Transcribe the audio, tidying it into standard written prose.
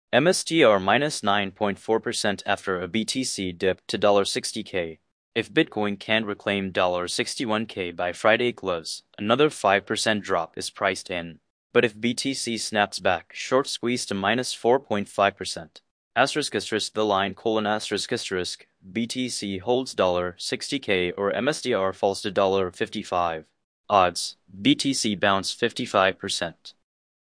MSTR minus 9.4% after a BTC dip to $60K. If Bitcoin can't reclaim $61K by Friday close, another 5% drop is priced in. But if BTC snaps back, short squeeze to minus 4.5%. The line : BTC holds $60K or MSTR falls to $55. Odds: BTC bounce 55%.